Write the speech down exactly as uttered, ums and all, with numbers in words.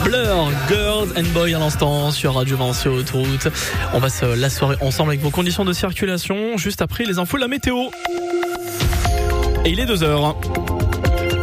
Blur, Girls and Boys à l'instant sur Radio Vinci Autoroute. On passe la soirée ensemble avec vos conditions de circulation juste après les infos de la météo. Et il est deux heures.